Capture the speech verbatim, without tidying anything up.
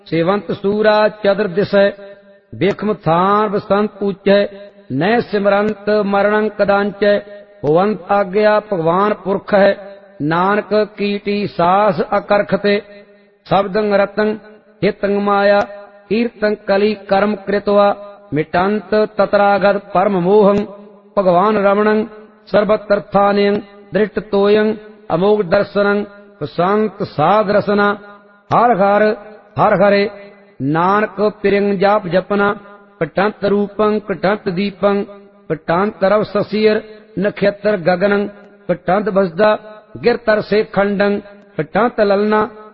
सेवंत सूरा चदर दिसै बेखम थान बसंत ऊंचै नह सिमरंत मरणं कदांचै होवंत आज्ञा भगवान पुरख है नानक कीटी सास अकरख ते शब्दं रतं हितं माया कीर्तं कली कर्म कृतवा मिटंत तत्रागत परम मोहं भगवान रमणं सर्वतर्थान्यं दृष्ट तोयं अमोघ दर्शनं प्रशांत साध रसना हर हर हर हरे नानक पिरंग जाप जपना कटंत रूपं कटंत दीपं कटंत रव ससीर नक्षत्र गगनं कटंत बसदा गिरतर से खंडं कटंत ललना